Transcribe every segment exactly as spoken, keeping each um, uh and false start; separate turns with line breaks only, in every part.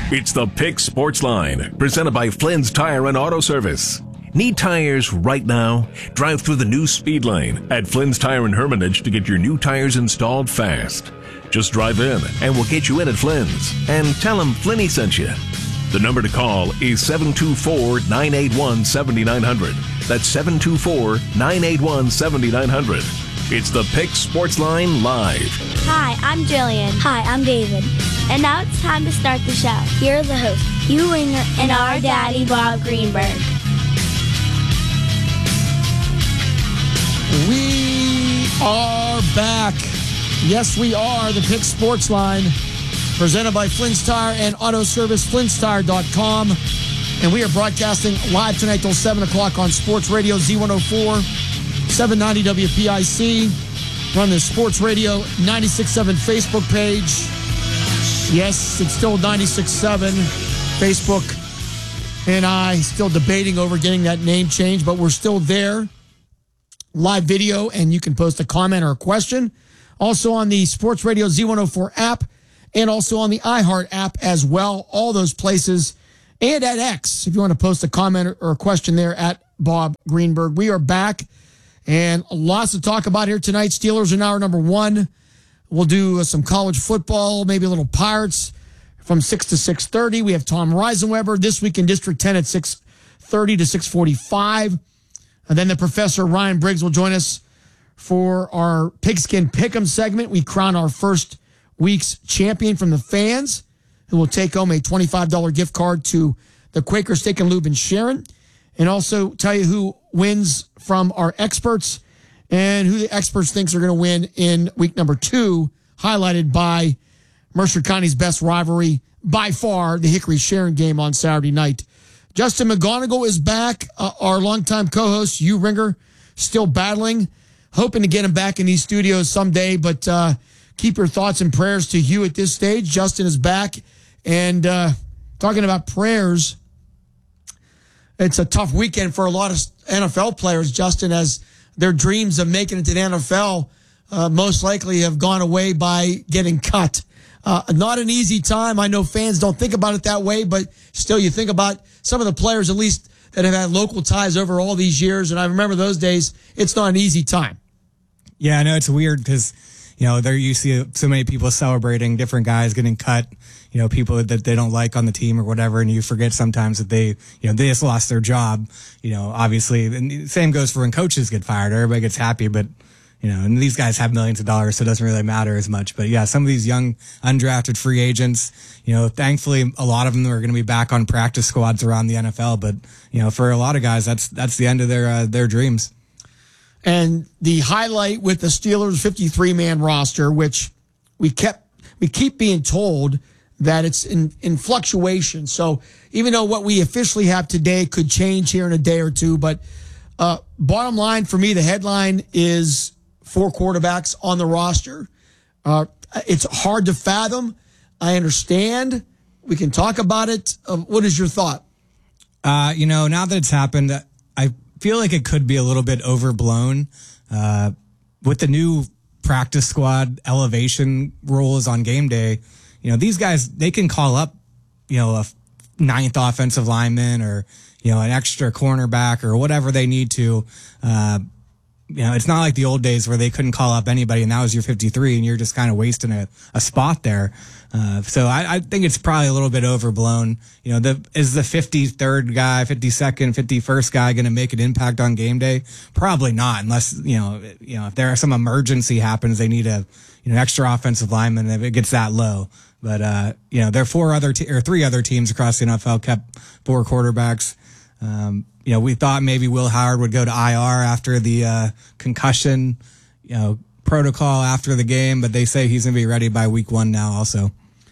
It's the Pick Sports Line, presented by Flynn's Tire and Auto Service. Need tires right now? Drive through the new speed lane at Flynn's Tire and Hermitage to get your new tires installed fast. Just drive in and we'll get you in at Flynn's. And tell them Flinny sent you. The number to call is seven two four, nine eight one, seven nine zero zero. That's seven two four, nine eight one, seven nine zero zero. It's the Pick Sports Line Live.
Hi, I'm Jillian.
Hi, I'm David.
And now it's time to start the show.
Here are the hosts,
Hugh Ringer and our daddy, Bob Greenberg.
We are back. Yes, we are. The Pick Sports Line, presented by Flynn's Tire and Auto Service, flynn's tire dot com. And we are broadcasting live tonight till seven o'clock on Sports Radio Z one oh four, seven ninety W P I C. We're on the Sports Radio ninety-six point seven Facebook page. Yes, it's still ninety-six point seven Facebook. And I still debating over getting that name changed, but we're still there. Live video, and you can post a comment or a question. Also on the Sports Radio Z one oh four app, and also on the iHeart app as well. All those places. And at X, if you want to post a comment or a question there at Bob Greenberg. We are back, and lots to talk about here tonight. Steelers are now our number one. We'll do some college football, maybe a little Pirates from six to six thirty. We have Tom Reisenweber this week in District ten at six thirty to six forty-five. And then the Professor Ryan Briggs will join us for our Pigskin Pick'em segment. We crown our first week's champion from the fans, who will take home a twenty-five dollars gift card to the Quaker Steak and Lube in Sharon. And also tell you who wins from our experts and who the experts thinks are going to win in week number two, highlighted by Mercer County's best rivalry by far, the Hickory-Sharon game on Saturday night. Justin McGonigal is back, uh, our longtime co-host, Hugh Ringer, still battling, hoping to get him back in these studios someday, but uh, keep your thoughts and prayers to Hugh at this stage. Justin is back, and uh, talking about prayers, it's a tough weekend for a lot of N F L players, Justin, as their dreams of making it to the N F L uh, most likely have gone away by getting cut. Uh, not an easy time. I know fans don't think about it that way, but still you think about some of the players, at least, that have had local ties over all these years, and I remember those days. It's not an easy time.
Yeah, I know it's weird because, you know, there you see so many people celebrating different guys getting cut, you know, people that they don't like on the team or whatever, and you forget sometimes that they, you know, they just lost their job, you know, obviously. And the same goes for when coaches get fired. Everybody gets happy, but, you know, and these guys have millions of dollars, so it doesn't really matter as much. But yeah, some of these young undrafted free agents, you know, thankfully a lot of them are going to be back on practice squads around the N F L. But, you know, for a lot of guys, that's that's the end of their uh, their dreams.
And the highlight with the Steelers' fifty-three man roster, which we kept we keep being told that it's in, in fluctuation. So even though what we officially have today could change here in a day or two, but uh, bottom line for me, the headline is four quarterbacks on the roster. Uh, it's hard to fathom. I understand. We can talk about it. Uh, what is your thought?
Uh, you know, now that it's happened, I feel like it could be a little bit overblown. Uh, with the new practice squad elevation rules on game day, you know, these guys, they can call up, you know, a ninth offensive lineman or, you know, an extra cornerback or whatever they need to. Uh, you know, it's not like the old days where they couldn't call up anybody and that was your fifty-three and you're just kind of wasting a, a spot there. Uh, so I, I think it's probably a little bit overblown. You know, the, is the fifty-third guy, fifty-second, fifty-first guy going to make an impact on game day? Probably not, unless, you know, you know, if there are some emergency happens, they need a, you know, extra offensive lineman if it gets that low. But, uh, you know, there are four other, te- or three other teams across the N F L kept four quarterbacks. Um, you know, we thought maybe Will Howard would go to I R after the, uh, concussion, you know, protocol after the game, but they say he's going to be ready by week one now also.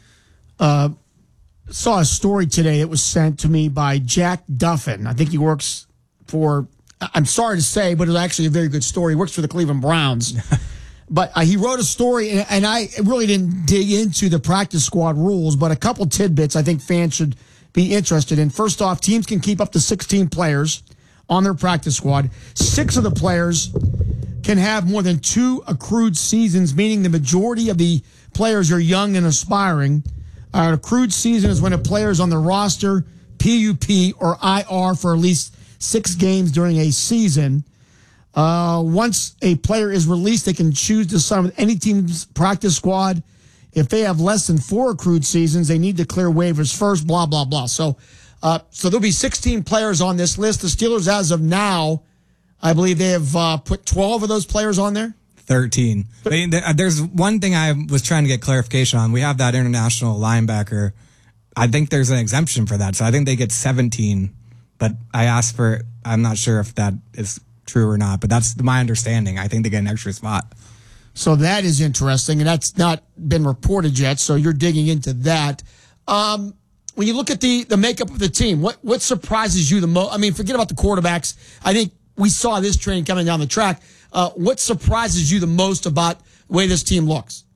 Uh, saw a story today that was sent to me by Jack Duffin. I think he works for, I'm sorry to say, but it's actually a very good story. He works for the Cleveland Browns. But uh, he wrote a story, and, and I really didn't dig into the practice squad rules, but a couple tidbits I think fans should be interested in. First off, teams can keep up to sixteen players on their practice squad. Six of the players can have more than two accrued seasons, meaning the majority of the players are young and aspiring. All right, accrued season is when a player is on the roster, P U P, or I R for at least six games during a season. Uh, once a player is released, they can choose to sign with any team's practice squad. If they have less than four accrued seasons, they need to clear waivers first, blah, blah, blah. So, uh, so there'll be sixteen players on this list. The Steelers, as of now, I believe they have uh, put twelve of those players on there.
thirteen. But there's one thing I was trying to get clarification on. We have that international linebacker. I think there's an exemption for that. So I think they get seventeen. But I asked for, I'm not sure if that is true or not, but that's my understanding. I think they get an extra spot.
So that is interesting, and that's not been reported yet, so you're digging into that. Um, when you look at the, the makeup of the team, what, what surprises you the most? I mean, forget about the quarterbacks. I think we saw this train coming down the track. Uh, what surprises you the most about the way this team looks?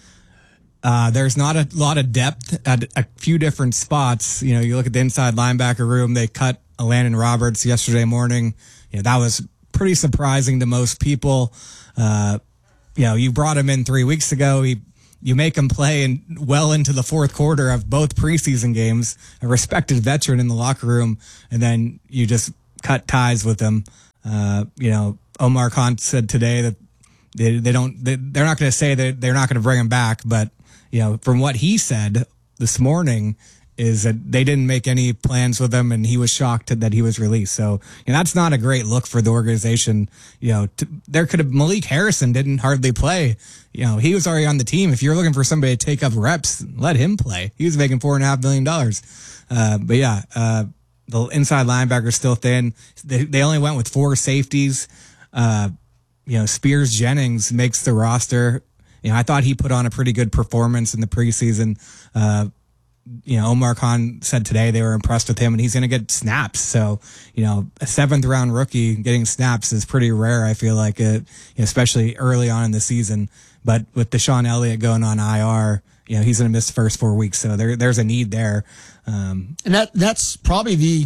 Uh, there's not a lot of depth at a few different spots. You know, you look at the inside linebacker room, they cut Landon Roberts yesterday morning. You know, that was pretty surprising to most people. Uh, you know, you brought him in three weeks ago. He, you make him play in, well into the fourth quarter of both preseason games, a respected veteran in the locker room, and then you just cut ties with him. Uh, you know, Omar Khan said today that they, they don't, they, they're not going to say that they're not going to bring him back, but, you know, from what he said this morning, is that they didn't make any plans with him, and he was shocked that he was released. So, you know, that's not a great look for the organization. You know, to, there could have Malik Harrison didn't hardly play. You know, he was already on the team. If you're looking for somebody to take up reps, let him play. He was making four and a half million dollars. Uh, but yeah, uh, the inside linebacker still thin. They, they only went with four safeties. Uh, you know, Spears Jennings makes the roster. You know, I thought he put on a pretty good performance in the preseason. Uh, You know, Omar Khan said today they were impressed with him, and he's going to get snaps. So, you know, a seventh round rookie getting snaps is pretty rare, I feel like, it, you know, especially early on in the season. But with Deshaun Elliott going on I R, you know, he's going to miss the first four weeks. So there, there's a need there. Um,
and that that's probably the,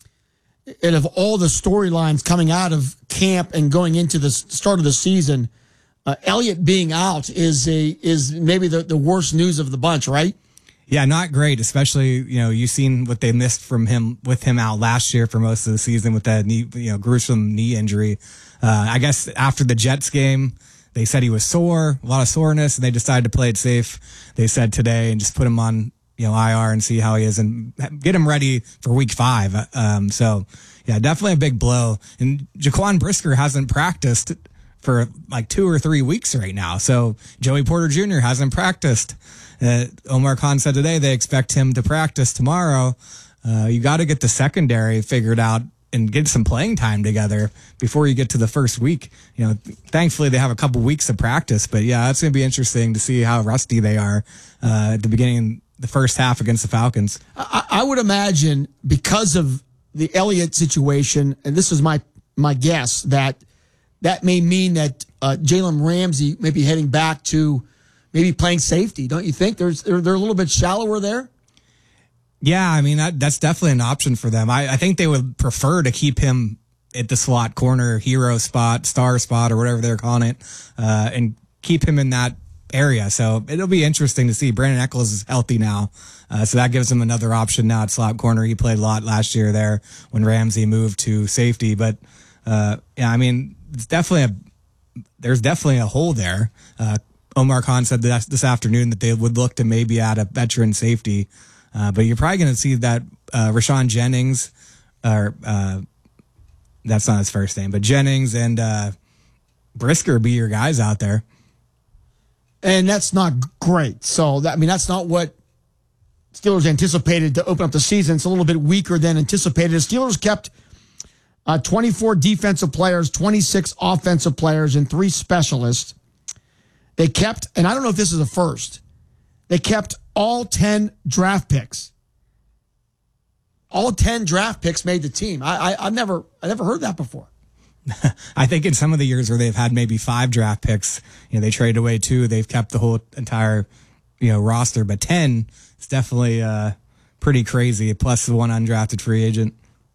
and of all the storylines coming out of camp and going into the start of the season, uh, Elliott being out is a is maybe the, the worst news of the bunch, right?
Yeah, not great, especially, you know, you've seen what they missed from him with him out last year for most of the season with that knee, you know, gruesome knee injury. Uh, I guess after the Jets game, they said he was sore, a lot of soreness, and they decided to play it safe. They said today and just put him on, you know, I R and see how he is and get him ready for week five. Um, so yeah, definitely a big blow. And Jaquan Brisker hasn't practiced for like two or three weeks right now. So Joey Porter Junior hasn't practiced. Uh, Omar Khan said today they expect him to practice tomorrow. Uh, you got to get the secondary figured out and get some playing time together before you get to the first week. You know, thankfully they have a couple weeks of practice, but yeah, it's going to be interesting to see how rusty they are uh, at the beginning, the first half against the Falcons.
I, I would imagine because of the Elliott situation, and this is my my guess, that that may mean that uh, Jalen Ramsey may be heading back to maybe playing safety. Don't you think? There's they're, they're a little bit shallower there.
Yeah, I mean, that, that's definitely an option for them. I, I think they would prefer to keep him at the slot corner, hero spot, star spot, or whatever they're calling it, uh, and keep him in that area. So it'll be interesting to see. Brandon Eccles is healthy now, uh, so that gives him another option now at slot corner. He played a lot last year there when Ramsey moved to safety. But, uh, yeah, I mean, it's definitely a, there's definitely a hole there. Uh, Omar Khan said that this afternoon that they would look to maybe add a veteran safety. Uh, but you're probably going to see that uh, Rashawn Jennings, or uh, that's not his first name, but Jennings and uh, Brisker be your guys out there.
And that's not great. So, that, I mean, that's not what Steelers anticipated to open up the season. It's a little bit weaker than anticipated. The Steelers kept uh, twenty-four defensive players, twenty-six offensive players, and three specialists. They kept, and I don't know if this is a first, they kept all ten draft picks. All ten draft picks made the team. I, I, I've never, I never heard that before.
I think in some of the years where they've had maybe five draft picks, you know, they traded away two. They've kept the whole entire, you know, roster. But ten is definitely uh, pretty crazy. Plus the one undrafted free agent.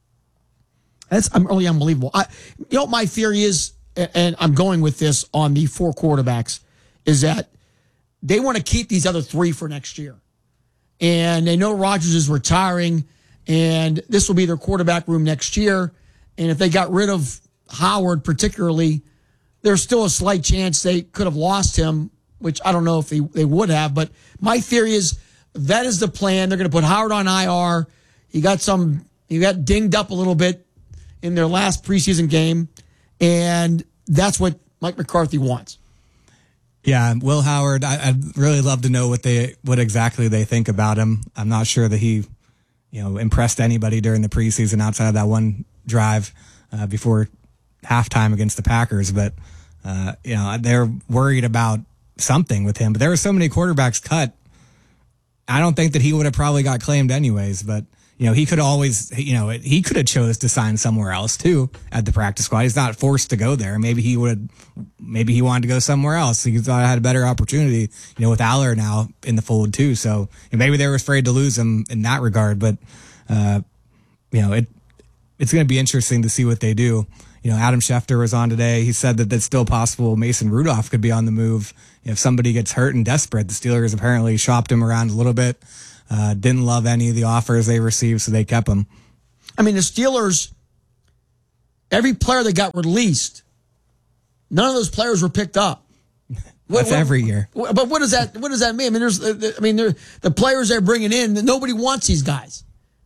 That's really unbelievable. I, you know, my theory is, and I'm going with this on the four quarterbacks, is that they want to keep these other three for next year. and they know Rodgers is retiring, and this will be their quarterback room next year. And if they got rid of Howard particularly, there's still a slight chance they could have lost him, which I don't know if they, they would have. But my theory is that is the plan. They're going to put Howard on I R. He got some, he got dinged up a little bit in their last preseason game, and that's what Mike McCarthy wants.
Yeah, Will Howard, I, I'd really love to know what they, what exactly they think about him. I'm not sure that he, you know, impressed anybody during the preseason outside of that one drive uh, before halftime against the Packers. But, uh, you know, they're worried about something with him. But there were so many quarterbacks cut. I don't think that he would have probably got claimed anyways, but you know, he could always, you know, he could have chose to sign somewhere else too at the practice squad. He's not forced to go there. Maybe he would, maybe he wanted to go somewhere else. He thought I had a better opportunity, you know, with Aller now in the fold too. So and maybe they were afraid to lose him in that regard, but, uh, you know, it, it's going to be interesting to see what they do. You know, Adam Schefter was on today. He said that it's still possible Mason Rudolph could be on the move if somebody gets hurt and desperate. The Steelers apparently shopped him around a little bit. Uh, didn't love any of the offers they received, so they kept him.
I mean, the Steelers, every player that got released, none of those players were picked up.
That's
what, what,
every year.
But what does that what does that mean? I mean, there's, I mean, the players they're bringing in, nobody wants these guys.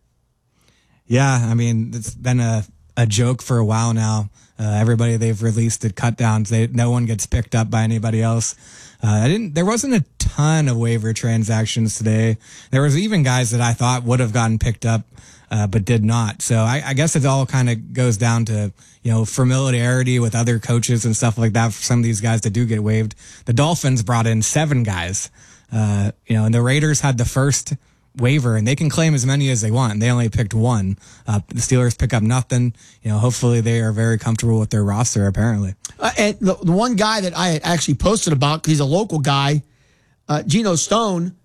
Yeah, I mean, it's been a, a joke for a while now. Uh, everybody they've released at cut downs, they, no one gets picked up by anybody else. Uh, I didn't. There wasn't a ton of waiver transactions today. There was even guys that I thought would have gotten picked up, uh, but did not. So I, I guess it all kind of goes down to, you know, familiarity with other coaches and stuff like that for some of these guys that do get waived. The Dolphins brought in seven guys, uh, you know, and the Raiders had the first waiver, and they can claim as many as they want. And they only picked one. Uh, the Steelers pick up nothing. You know, hopefully they are very comfortable with their roster, apparently.
Uh, and the, the one guy that I had actually posted about, because he's a local guy, uh, Geno Stone,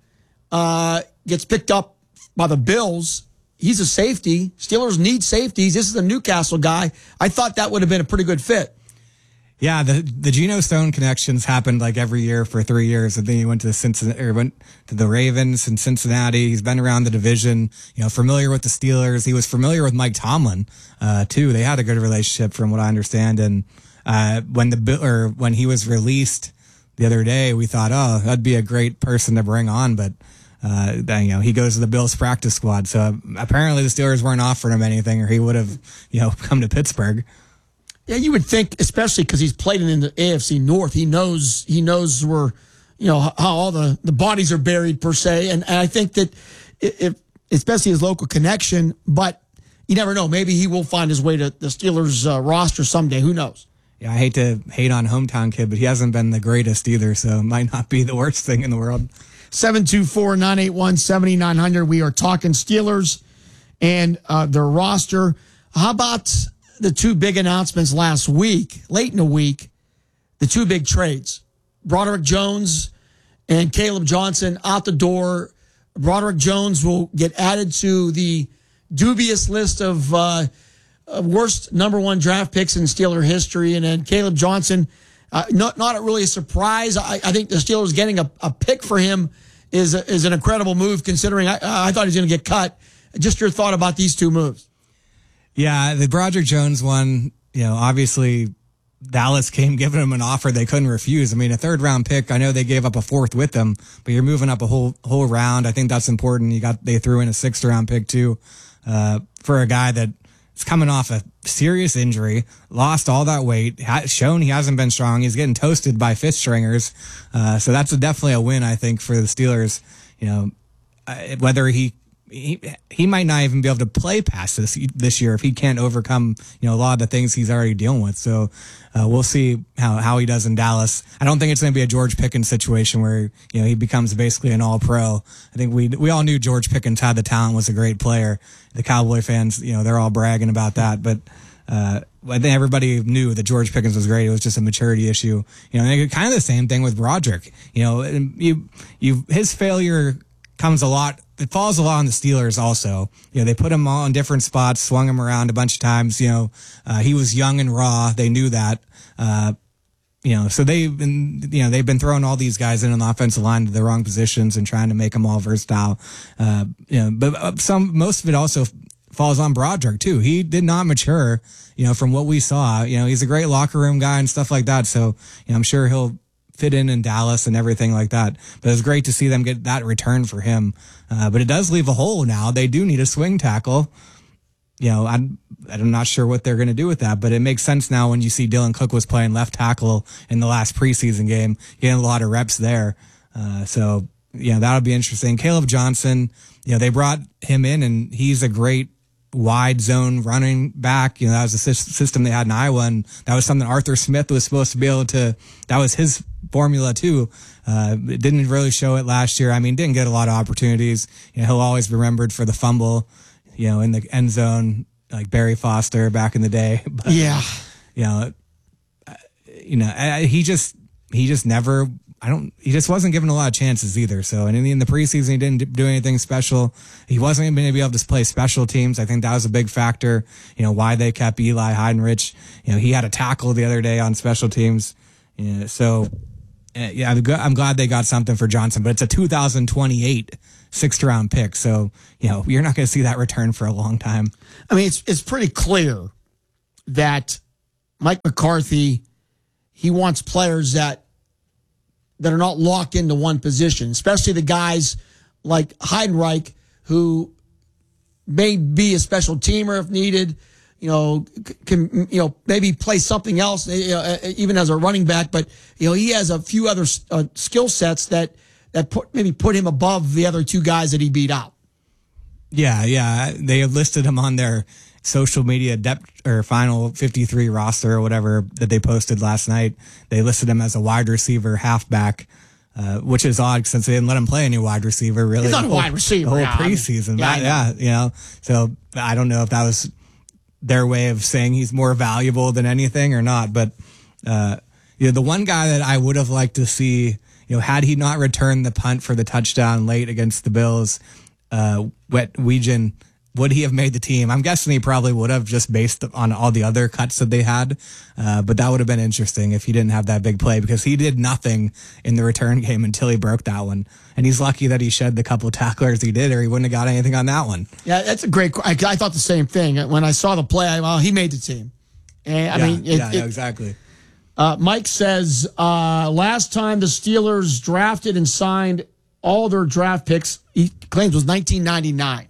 uh, gets picked up by the Bills. He's a safety. Steelers need safeties. This is a Newcastle guy. I thought that would have been a pretty good fit.
Yeah, the the Geno Stone connections happened like every year for three years, and then he went to the Cincinnati, or went to the Ravens and Cincinnati. He's been around the division, you know, familiar with the Steelers. He was familiar with Mike Tomlin uh, too. They had a good relationship, from what I understand. And uh, when the or when he was released the other day, we thought, oh, that'd be a great person to bring on, but. Uh, then, you know, he goes to the Bills practice squad. So apparently the Steelers weren't offering him anything, or he would have, you know, come to Pittsburgh.
Yeah, you would think, especially because he's played in the A F C North, he knows he knows where, you know, how all the, the bodies are buried per se. And, and I think that if, especially his local connection, but you never know. Maybe he will find his way to the Steelers uh, roster someday. Who knows?
Yeah, I hate to hate on hometown kid, but he hasn't been the greatest either, so it might not be the worst thing in the world.
seven two four, nine eight one, seven nine zero zero. We are talking Steelers and uh, their roster. How about the two big announcements last week, late in the week, the two big trades? Broderick Jones and Caleb Johnson out the door. Broderick Jones will get added to the dubious list of uh, worst number one draft picks in Steeler history. And then Caleb Johnson, Uh, not not really a surprise. I, I think the Steelers getting a, a pick for him is a, is an incredible move, considering I, I thought he was going to get cut. Just your thought about these two moves.
Yeah, the Broderick Jones one, you know, obviously Dallas came giving him an offer they couldn't refuse. I mean, a third round pick, I know they gave up a fourth with them, but you're moving up a whole whole round. I think that's important. You got they threw in a sixth round pick too, uh, for a guy that is coming off a serious injury, lost all that weight, ha- shown he hasn't been strong. He's getting toasted by fifth stringers. Uh, so that's a, definitely a win, I think, for the Steelers. You know, uh, whether he, he, he might not even be able to play past this, this year if he can't overcome, you know, a lot of the things he's already dealing with. So, uh, we'll see how, how he does in Dallas. I don't think it's going to be a George Pickens situation where, you know, he becomes basically an all pro. I think we, we all knew George Pickens had the talent, was a great player. The Cowboy fans, you know, they're all bragging about that, but, uh, I think everybody knew that George Pickens was great. It was just a maturity issue. You know, kind of the same thing with Broderick. You know, you, you, his failure comes a lot, it falls a lot on the Steelers also. You know, they put him all in different spots, swung him around a bunch of times. You know, uh, he was young and raw. They knew that. Uh, you know, so they've been, you know, they've been throwing all these guys in on the offensive line to the wrong positions and trying to make them all versatile. Uh, you know, but some, most of it also falls on Broderick too. He did not mature, you know, from what we saw. You know, he's a great locker room guy and stuff like that. So, you know, I'm sure he'll fit in in Dallas and everything like that. But it's great to see them get that return for him. Uh, but it does leave a hole now. They do need a swing tackle. You know, I'm, I'm not sure what they're going to do with that, but it makes sense now when you see Dylan Cook was playing left tackle in the last preseason game, getting a lot of reps there. Uh, so, yeah, that'll be interesting. Caleb Johnson, you know, they brought him in and he's a great wide zone running back. You know, that was the system they had in Iowa, and that was something Arthur Smith was supposed to be able to, that was his formula too. Uh, it didn't really show it last year. I mean, didn't get a lot of opportunities. You know, he'll always be remembered for the fumble, you know, in the end zone, like Barry Foster back in the day. But,
yeah.
You know, you know, he just, he just never, I don't, he just wasn't given a lot of chances either. So, and in the, in the preseason, he didn't do anything special. He wasn't going to be able to play special teams. I think that was a big factor, you know, why they kept Eli Heidenreich. You know, he had a tackle the other day on special teams. You know, so, uh, yeah, I'm, I'm glad they got something for Johnson, but it's a two thousand twenty-eight sixth round pick. So, you know, you're not going to see that return for a long time.
I mean, it's, it's pretty clear that Mike McCarthy, he wants players that, that are not locked into one position, especially the guys like Heidenreich, who may be a special teamer if needed, you know, can, you know, maybe play something else, you know, even as a running back, but, you know, he has a few other uh, skill sets that, that put, maybe put him above the other two guys that he beat out.
Yeah, yeah. They have listed him on their social media depth or final fifty-three roster or whatever that they posted last night. They listed him as a wide receiver halfback, uh, which is odd since they didn't let him play any wide receiver really.
He's not a
whole,
wide receiver.
The whole
yeah,
preseason.
I mean, yeah,
yeah, you know. So I don't know if that was their way of saying he's more valuable than anything or not. But, uh, you know, the one guy that I would have liked to see, you know, had he not returned the punt for the touchdown late against the Bills, uh, Wet Weegan, would he have made the team? I'm guessing he probably would have, just based on all the other cuts that they had. Uh, but that would have been interesting if he didn't have that big play, because he did nothing in the return game until he broke that one. And he's lucky that he shed the couple of tacklers he did, or he wouldn't have got anything on that one.
Yeah, that's a great. I, I thought the same thing when I saw the play. I, well, he made the team. And I
yeah,
mean, it,
yeah,
it,
no, exactly.
Uh, Mike says uh, last time the Steelers drafted and signed all their draft picks, he claims was nineteen ninety-nine.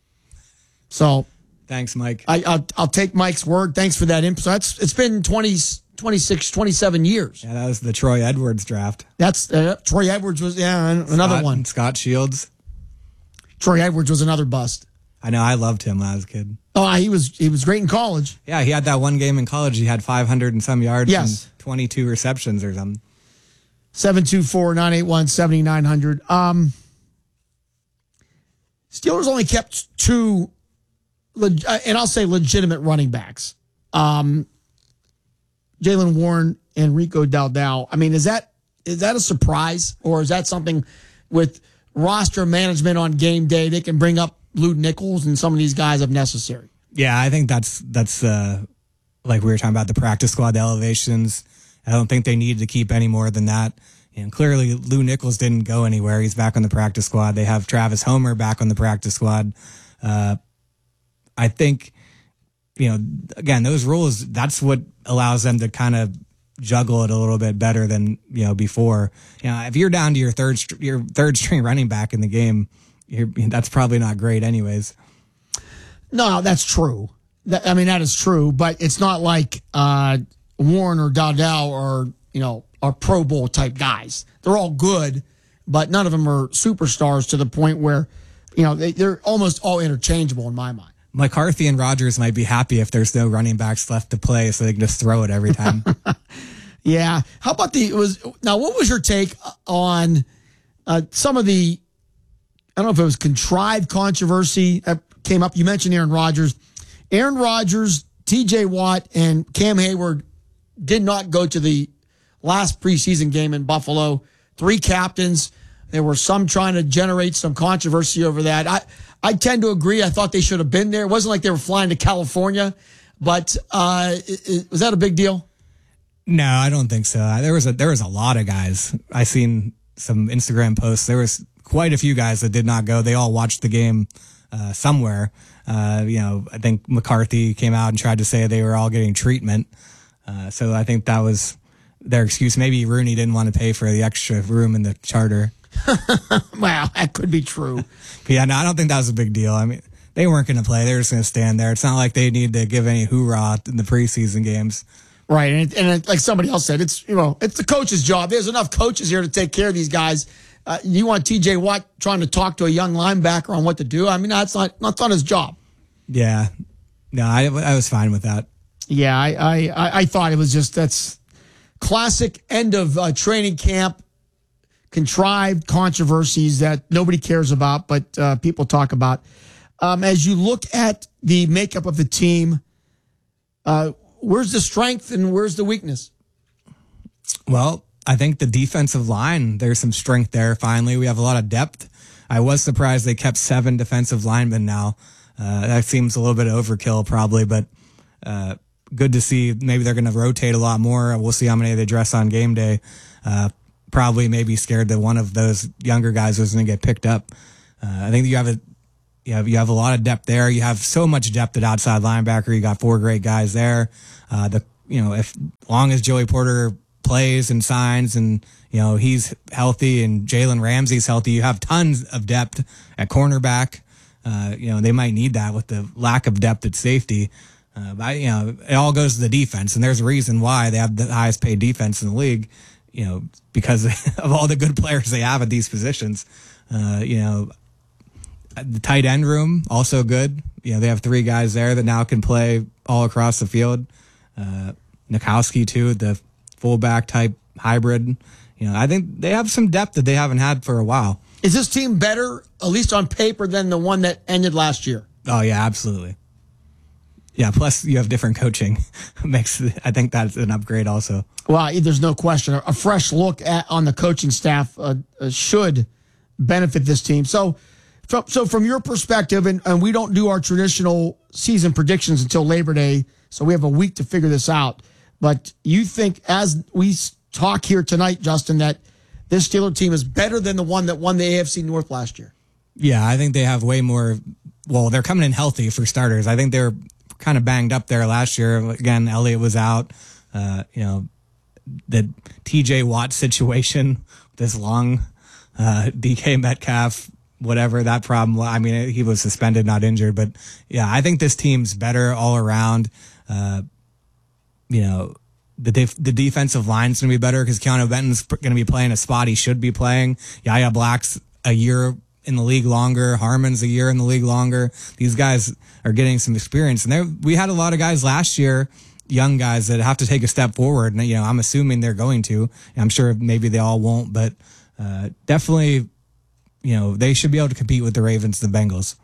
So
thanks, Mike.
I, I'll, I'll take Mike's word. Thanks for that info. So that's, it's been twenty, twenty-six, twenty-seven years.
Yeah, that was the Troy Edwards draft.
That's uh, Troy Edwards was yeah another
Scott,
one.
Scott Shields.
Troy Edwards was another bust.
I know. I loved him when I was a kid.
Oh, he was he was great in college.
Yeah, he had that one game in college. He had five hundred and some yards
yes.
and twenty-two receptions or something.
seven two four, nine eight one, seven nine zero zero. Um, Steelers only kept two, leg- and I'll say legitimate running backs. Um, Jaylen Warren and Rico Dowdell. I mean, is that is that a surprise, or is that something with roster management on game day they can bring up Lou Nichols and some of these guys if necessary?
Yeah, I think that's that's uh, like we were talking about the practice squad, the elevations. I don't think they need to keep any more than that. And clearly, Lou Nichols didn't go anywhere. He's back on the practice squad. They have Travis Homer back on the practice squad. Uh, I think, you know, again, those rules, that's what allows them to kind of juggle it a little bit better than, you know, before. You know, if you're down to your third your third string running back in the game, you're, that's probably not great anyways.
No, that's true. That, I mean, that is true, but it's not like uh, Warren or Dowdell or, you know, are Pro Bowl type guys. They're all good, but none of them are superstars to the point where, you know, they, they're almost all interchangeable in my mind.
McCarthy and Rodgers might be happy if there's no running backs left to play, so they can just throw it every time.
Yeah. How about the, it was, now what was your take on uh, some of the, I don't know if it was contrived controversy that came up. You mentioned Aaron Rodgers. Aaron Rodgers, T J Watt, and Cam Hayward did not go to the last preseason game in Buffalo. Three captains. There were some trying to generate some controversy over that. I, I tend to agree. I thought they should have been there. It wasn't like they were flying to California, but uh, it, it, was that a big deal?
No, I don't think so. There was a there was a lot of guys. I seen some Instagram posts. There was quite a few guys that did not go. They all watched the game uh, somewhere. Uh, you know, I think McCarthy came out and tried to say they were all getting treatment. Uh, so I think that was their excuse. Maybe Rooney didn't want to pay for the extra room in the charter.
Wow, that could be true.
But yeah, no, I don't think that was a big deal. I mean, they weren't going to play. They were just going to stand there. It's not like they need to give any hoorah in the preseason games.
Right, and, it, and it, like somebody else said, it's you know it's the coach's job. There's enough coaches here to take care of these guys. Uh, you want T J Watt trying to talk to a young linebacker on what to do? I mean, that's not that's not his job.
Yeah, no, I I was fine with that.
Yeah, I I, I thought it was just that's classic end of uh, training camp, contrived controversies that nobody cares about, but uh, people talk about. Um, as you look at the makeup of the team, uh, where's the strength and where's the weakness?
Well, I think the defensive line, there's some strength there. Finally, we have a lot of depth. I was surprised they kept seven defensive linemen now. Uh, that seems a little bit overkill probably, but uh, good to see. Maybe they're going to rotate a lot more. We'll see how many they dress on game day. Uh, probably maybe scared that one of those younger guys was going to get picked up. Uh, I think you have a you have you have a lot of depth there. You have so much depth at outside linebacker. You got four great guys there. Uh, the you know if long as Joey Porter plays and signs and you know he's healthy and Jalen Ramsey's healthy, you have tons of depth at cornerback. Uh, you know they might need that with the lack of depth at safety. Uh, but you know it all goes to the defense, and there's a reason why they have the highest paid defense in the league. You know because of all the good players they have at these positions. Uh, you know the tight end room also good. You know they have three guys there that now can play all across the field. Uh, Nikowski too, the fullback type hybrid. You know, I think they have some depth that they haven't had for a while.
Is this team better, at least on paper, than the one that ended last year?
Oh yeah, absolutely. Yeah, plus you have different coaching. Makes I think that's an upgrade also. Well,
there's no question. A fresh look at on the coaching staff uh, uh, should benefit this team. So, so from your perspective, and, and we don't do our traditional season predictions until Labor Day, so we have a week to figure this out. But you think, as we talk here tonight, Justin, that this Steeler team is better than the one that won the A F C North last year?
Yeah, I think they have way more. Well, they're coming in healthy for starters. I think they're kind of banged up there last year. Again, Elliott was out. Uh, you know, the T J Watt situation, this long uh, D K Metcalf, whatever that problem. I mean, he was suspended, not injured. But yeah, I think this team's better all around. Uh, you know, the def- the defensive line's going to be better because Keanu Benton's going to be playing a spot he should be playing. Yaya Black's a year in the league longer. Harmon's a year in the league longer. These guys are getting some experience. And there, we had a lot of guys last year, young guys, that have to take a step forward. And, you know, I'm assuming they're going to. I'm sure maybe they all won't, but uh, definitely, you know, they should be able to compete with the Ravens and the Bengals.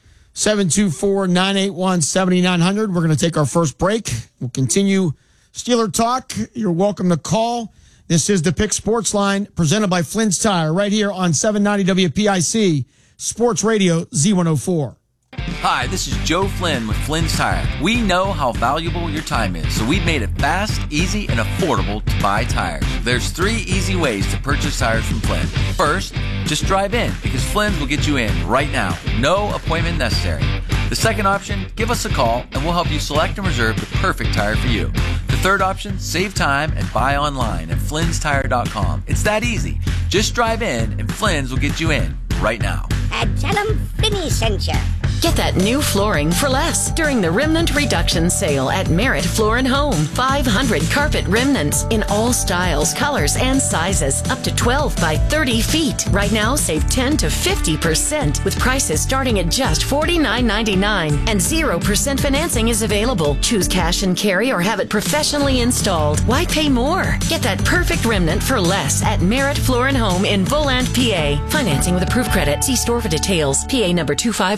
seven two four, nine eight one, seven nine zero zero. We're going to take our first break. We'll continue Steeler Talk. You're welcome to call. This is the Pick Sports Line presented by Flynn's Tire right here on seven ninety W P I C Sports Radio Z one oh four.
Hi, this is Joe Flynn with Flynn's Tire. We know how valuable your time is, so we've made it fast, easy, and affordable to buy tires. There's three easy ways to purchase tires from Flynn. First, just drive in, because Flynn's will get you in right now. No appointment necessary. The second option, give us a call, and we'll help you select and reserve the perfect tire for you. The third option, save time and buy online at flynns tire dot com. It's that easy. Just drive in, and Flynn's will get you in right now.
And tell them Finny sent you.
Get that new flooring for less during the Remnant Reduction Sale at Merritt Floor and Home. five hundred carpet remnants in all styles, colors, and sizes. Up to twelve by thirty feet. Right now, save ten to fifty percent with prices starting at just forty-nine ninety-nine. And zero percent financing is available. Choose cash and carry or have it professionally installed. Why pay more? Get that perfect remnant for less at Merritt Floor and Home in Volant, P A. Financing with approved credit. See store for details. P A number two five one one.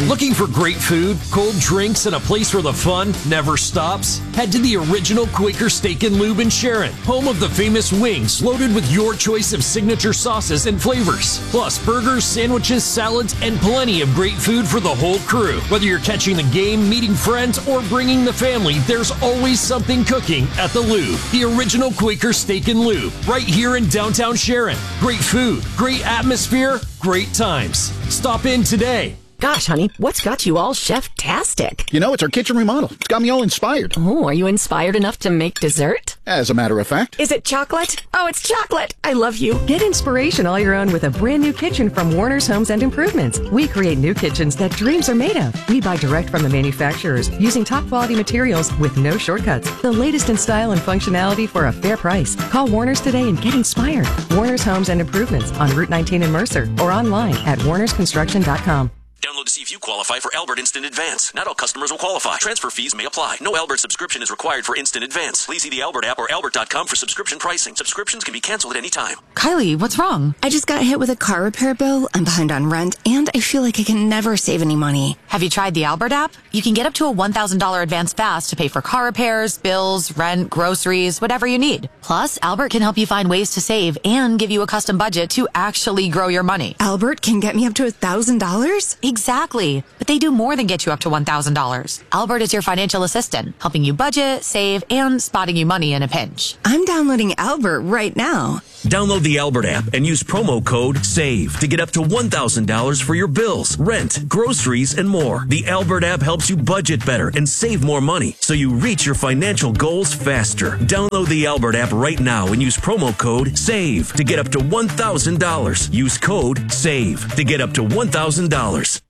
Looking for great food, cold drinks, and a place where the fun never stops? Head to the original Quaker Steak and Lube in Sharon, home of the famous wings, loaded with your choice of signature sauces and flavors. Plus, burgers, sandwiches, salads, and plenty of great food for the whole crew. Whether you're catching the game, meeting friends, or bringing the family, there's always something cooking at the Lube. The original Quaker Steak and Lube, right here in downtown Sharon. Great food, great atmosphere, great times. Stop in today.
Gosh, honey, what's got you all chef-tastic?
You know, it's our kitchen remodel. It's got me all inspired.
Oh, are you inspired enough to make dessert?
As a matter of fact.
Is it chocolate? Oh, it's chocolate. I love you.
Get inspiration all your own with a brand new kitchen from Warner's Homes and Improvements. We create new kitchens that dreams are made of. We buy direct from the manufacturers using top quality materials with no shortcuts. The latest in style and functionality for a fair price. Call Warner's today and get inspired. Warner's Homes and Improvements on Route nineteen in Mercer or online at warners construction dot com.
Download to see if you qualify for Albert Instant Advance. Not all customers will qualify. Transfer fees may apply. No Albert subscription is required for Instant Advance. Please see the Albert app or albert dot com for subscription pricing. Subscriptions can be canceled at any time.
Kylie, what's wrong? I just got hit with a car repair bill. I'm behind on rent, and I feel like I can never save any money.
Have you tried the Albert app? You can get up to a one thousand dollars advance fast to pay for car repairs, bills, rent, groceries, whatever you need. Plus, Albert can help you find ways to save and give you a custom budget to actually grow your money.
Albert can get me up to one thousand dollars?
Exactly. But they do more than get you up to one thousand dollars. Albert is your financial assistant, helping you budget, save, and spotting you money in a pinch.
I'm downloading Albert right now.
Download the Albert app and use promo code SAVE to get up to one thousand dollars for your bills, rent, groceries, and more. The Albert app helps you budget better and save more money so you reach your financial goals faster. Download the Albert app right now and use promo code SAVE to get up to one thousand dollars. Use code SAVE to get up to one thousand dollars.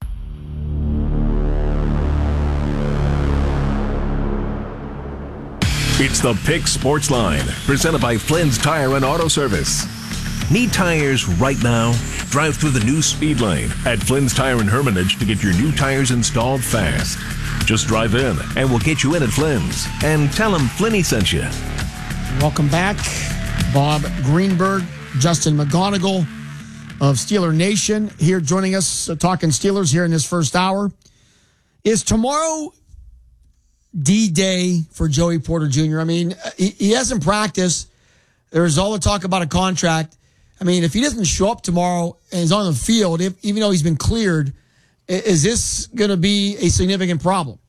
It's the Pick Sports Line, presented by Flynn's Tire and Auto Service. Need tires right now? Drive through the new speed lane at Flynn's Tire and Hermitage to get your new tires installed fast. Just drive in and we'll get you in at Flynn's. And tell them Flinny sent you.
Welcome back. Bob Greenberg, Justin McGonigal of Steeler Nation here joining us, uh, talking Steelers here in this first hour. Is tomorrow D-Day for Joey Porter Junior? I mean, he, he hasn't practiced. There's all the talk about a contract. I mean, if he doesn't show up tomorrow and is on the field, if, even though he's been cleared, is this going to be a significant problem?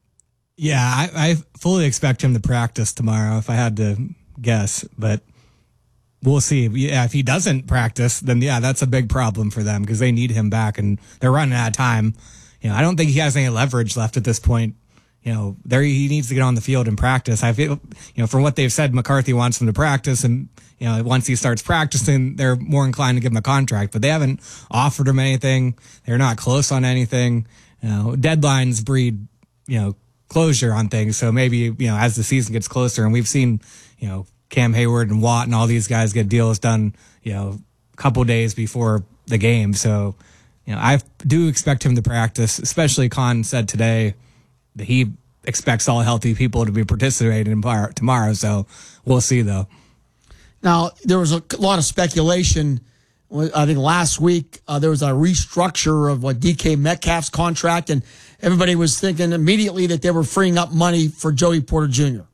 Yeah, I, I fully expect him to practice tomorrow if I had to guess, but we'll see. Yeah, if he doesn't practice, then yeah, that's a big problem for them because they need him back and they're running out of time. You know, I don't think he has any leverage left at this point. You know, there he needs to get on the field and practice. I feel, you know, from what they've said, McCarthy wants him to practice, and you know, once he starts practicing, they're more inclined to give him a contract. But they haven't offered him anything. They're not close on anything. You know, deadlines breed, you know, closure on things. So maybe, you know, as the season gets closer, and we've seen, you know, Cam Hayward and Watt and all these guys get deals done, you know, a couple days before the game. So, you know, I do expect him to practice. Especially Khan said today that he expects all healthy people to be participating in par- tomorrow. So we'll see, though.
Now, there was a lot of speculation. I think last week uh, there was a restructure of what D K Metcalf's contract, and everybody was thinking immediately that they were freeing up money for Joey Porter Junior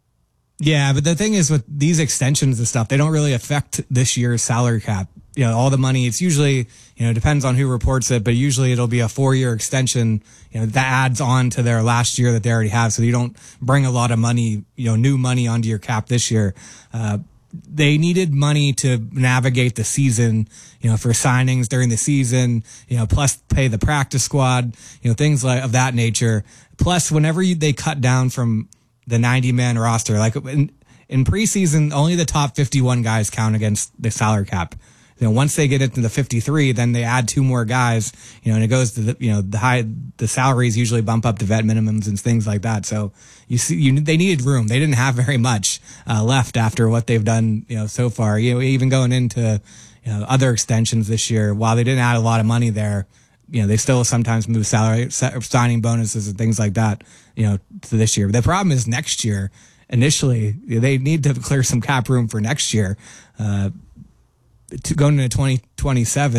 Yeah, but the thing is with these extensions and stuff, they don't really affect this year's salary cap. You know, all the money, it's usually, you know, it depends on who reports it, but usually it'll be a four-year extension, you know, that adds on to their last year that they already have. So you don't bring a lot of money, you know, new money onto your cap this year. Uh, they needed money to navigate the season, you know, for signings during the season, you know, plus pay the practice squad, you know, things like of that nature. Plus, whenever you, they cut down from the ninety-man roster, like in, in preseason, only the top fifty-one guys count against the salary cap. You know, once they get into the fifty-three, then they add two more guys, you know, and it goes to the, you know, the high, the salaries usually bump up to vet minimums and things like that. So you see, you, they needed room. They didn't have very much, uh, left after what they've done, you know, so far, you know, even going into, you know, other extensions this year, while they didn't add a lot of money there, you know, they still sometimes move salary, signing bonuses and things like that, you know, to this year. But the problem is next year, initially, they need to clear some cap room for next year. Uh, To going into twenty twenty-seven,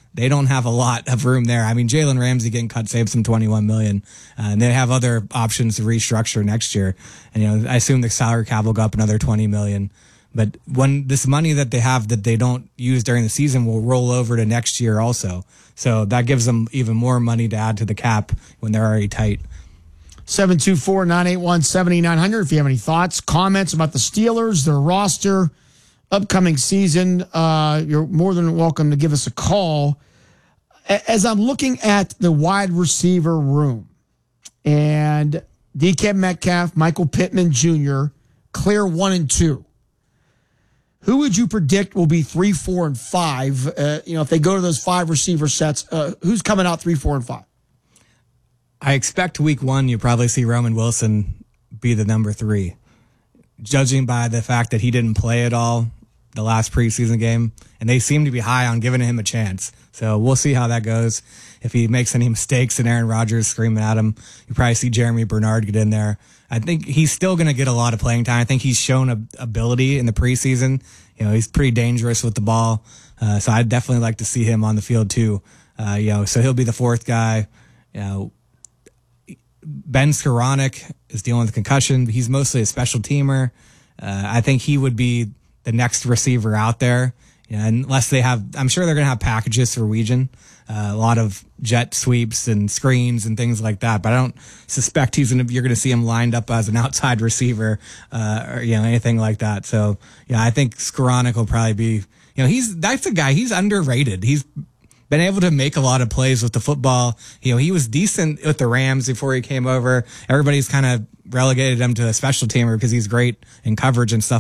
they don't have a lot of room there. I mean, Jalen Ramsey getting cut saves them twenty-one million dollars, uh, and they have other options to restructure next year. And, you know, I assume the salary cap will go up another twenty million dollars. But when this money that they have that they don't use during the season will roll over to next year also. So that gives them even more money to add to the cap when they're already tight.
seven two four, nine eight one, seven nine zero zero if you have any thoughts, comments about the Steelers, their roster, upcoming season. Uh, you're more than welcome to give us a call. As I'm looking at the wide receiver room, and D K Metcalf, Michael Pittman Junior, clear one and two. Who would you predict will be three, four, and five? Uh, you know, if they go to those five receiver sets, uh, who's coming out three, four, and five?
I expect week one, you probably see Roman Wilson be the number three. Judging by the fact that he didn't play at all the last preseason game, and they seem to be high on giving him a chance. So we'll see how that goes. If he makes any mistakes and Aaron Rodgers screaming at him, you probably see Jeremy Bernard get in there. I think he's still going to get a lot of playing time. I think he's shown a, ability in the preseason. You know, he's pretty dangerous with the ball. Uh, so I'd definitely like to see him on the field too. Uh, you know, so he'll be the fourth guy. You know, Ben Skoranek is dealing with a concussion. He's mostly a special teamer. Uh, I think he would be the next receiver out there. You know, unless they have, I'm sure they're going to have packages for Weegan. Uh, a lot of jet sweeps and screens and things like that, but I don't suspect he's gonna. You're gonna see him lined up as an outside receiver, uh, or you know anything like that. So yeah, I think Skoranek will probably be. You know, he's that's a guy. He's underrated. He's been able to make a lot of plays with the football. You know, he was decent with the Rams before he came over. Everybody's kind of relegated him to a special teamer because he's great in coverage and stuff